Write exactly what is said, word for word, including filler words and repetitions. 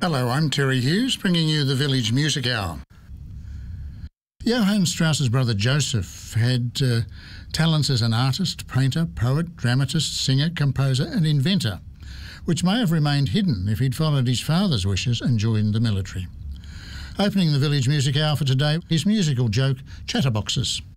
Hello, I'm Terry Hughes, bringing you the Village Music Hour. Johann Strauss's brother Joseph had uh, talents as an artist, painter, poet, dramatist, singer, composer and inventor, which may have remained hidden if he'd followed his father's wishes and joined the military. Opening the Village Music Hour for today is musical joke Chatterboxes.